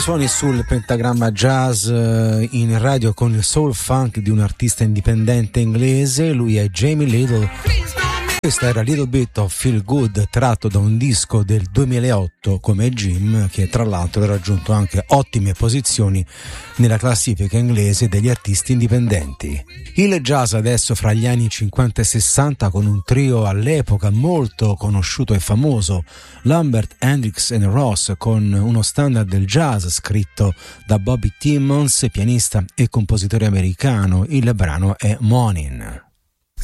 Suoni sul Pentagramma Jazz in radio con il soul funk di un artista indipendente inglese. Lui è Jamie Little. Questa era Little Bit of Feel Good, tratto da un disco del 2008 come Jim, che tra l'altro ha raggiunto anche ottime posizioni nella classifica inglese degli artisti indipendenti. Il jazz adesso fra gli anni 50 e 60 con un trio all'epoca molto conosciuto e famoso, Lambert, Hendrix e Ross, con uno standard del jazz scritto da Bobby Timmons, pianista e compositore americano. Il brano è Morning.